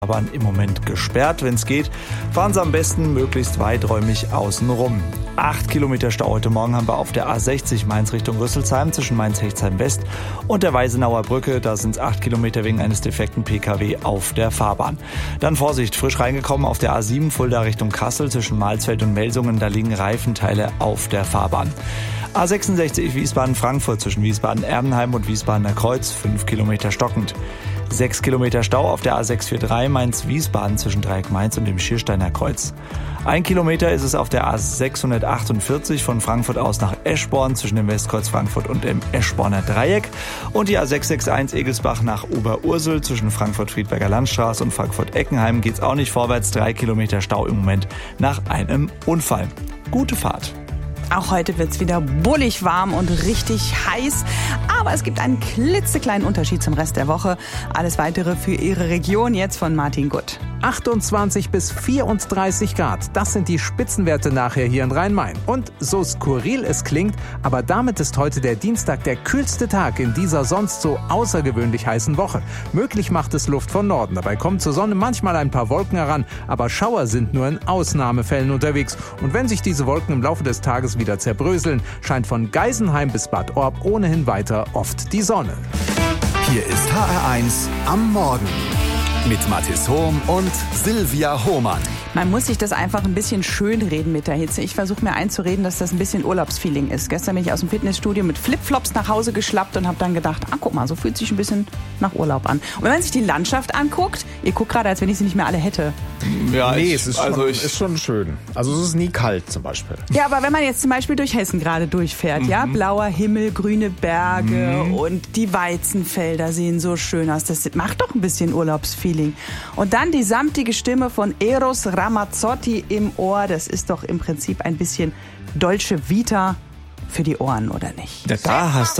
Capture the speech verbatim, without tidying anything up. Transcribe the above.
Fahrbahn im Moment gesperrt. Wenn es geht, fahren Sie am besten möglichst weiträumig außen rum. Acht Kilometer Stau heute Morgen haben wir auf der A sechzig Mainz Richtung Rüsselsheim zwischen Mainz-Hechtsheim West und der Weisenauer Brücke. Da sind es acht Kilometer wegen eines defekten P K W auf der Fahrbahn. Dann Vorsicht, frisch reingekommen auf der A sieben Fulda Richtung Kassel zwischen Malsfeld und Melsungen. Da liegen Reifenteile auf der Fahrbahn. A sechsundsechzig Wiesbaden-Frankfurt zwischen Wiesbaden-Erbenheim und Wiesbadener Kreuz, fünf Kilometer stockend. sechs Kilometer Stau auf der A sechs vier drei Mainz-Wiesbaden zwischen Dreieck Mainz und dem Schiersteiner Kreuz. Ein Kilometer ist es auf der A sechshundertachtundvierzig von Frankfurt aus nach Eschborn zwischen dem Westkreuz Frankfurt und dem Eschborner Dreieck. Und die A sechs sechs eins Egelsbach nach Oberursel zwischen Frankfurt-Friedberger Landstraße und Frankfurt-Eckenheim geht's auch nicht vorwärts. Drei Kilometer Stau im Moment nach einem Unfall. Gute Fahrt. Auch heute wird's wieder bullig warm und richtig heiß. Aber es gibt einen klitzekleinen Unterschied zum Rest der Woche. Alles Weitere für Ihre Region jetzt von Martin Gutt. achtundzwanzig bis vierunddreißig Grad, das sind die Spitzenwerte nachher hier in Rhein-Main. Und so skurril es klingt, aber damit ist heute der Dienstag der kühlste Tag in dieser sonst so außergewöhnlich heißen Woche. Möglich macht es Luft von Norden. Dabei kommen zur Sonne manchmal ein paar Wolken heran, aber Schauer sind nur in Ausnahmefällen unterwegs. Und wenn sich diese Wolken im Laufe des Tages wieder zerbröseln, scheint von Geisenheim bis Bad Orb ohnehin weiter oft die Sonne. Hier ist H R eins am Morgen mit Mathis Hohm und Silvia Hohmann. Man muss sich das einfach ein bisschen schönreden mit der Hitze. Ich versuche mir einzureden, dass das ein bisschen Urlaubsfeeling ist. Gestern bin ich aus dem Fitnessstudio mit Flipflops nach Hause geschlappt und habe dann gedacht, ah, guck mal, so fühlt sich ein bisschen nach Urlaub an. Und wenn man sich die Landschaft anguckt, ihr guckt gerade, als wenn ich sie nicht mehr alle hätte. Ja, nee, ich, es ist, also schon, ich, ist schon schön. Also es ist nie kalt zum Beispiel. Ja, aber wenn man jetzt zum Beispiel durch Hessen gerade durchfährt, mhm. ja, blauer Himmel, grüne Berge mhm. und die Weizenfelder sehen so schön aus. Das macht doch ein bisschen Urlaubsfeeling. Und dann die samtige Stimme von Eros Ramazzotti im Ohr. Das ist doch im Prinzip ein bisschen Dolce Vita für die Ohren, oder nicht? Ja, da hast du